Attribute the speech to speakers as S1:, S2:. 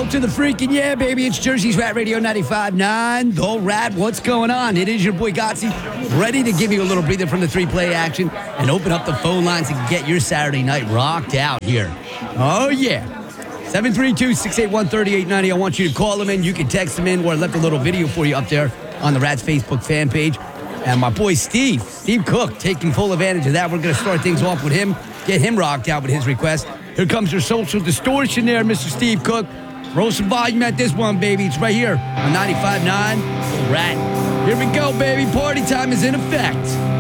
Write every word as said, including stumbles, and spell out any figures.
S1: Welcome to the freaking yeah, baby. It's Jersey's Rat Radio ninety-five point nine. The Rat, what's going on? It is your boy Gotzi, ready to give you a little breather from the three-play action and open up the phone lines and get your Saturday night rocked out here. Oh, yeah. seven three two, six eight one, three eight nine zero. I want you to call him in. You can text him in, or I left a little video for you up there on the Rat's Facebook fan page. And my boy Steve, Steve Cook, taking full advantage of that. We're going to start things off with him, get him rocked out with his request. Here comes your social distortion there, Mister Steve Cook. Roll some volume at this one, baby. It's right here on ninety-five point nine. Rat. Here we go, baby. Party time is in effect.